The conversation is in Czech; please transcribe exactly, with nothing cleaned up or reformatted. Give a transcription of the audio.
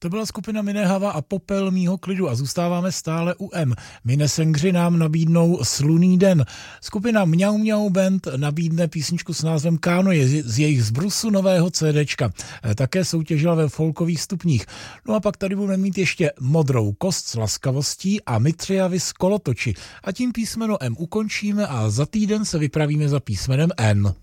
To byla skupina Minehava a Popel mýho klidu a zůstáváme stále u M. Minesengři nám nabídnou Slunný den. Skupina Mňau Mňau Band nabídne písničku s názvem Kánoje z jejich zbrusu nového CDčka. Také soutěžila ve folkových stupních. No a pak tady budeme mít ještě Modrou kost s laskavostí a Mitřiavy z kolotoči. A tím písmeno M ukončíme a za týden se vypravíme za písmenem N.